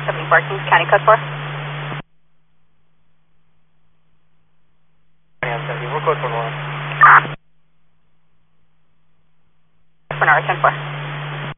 74 Kings County, code 4. We're code for 1. For North 10-4.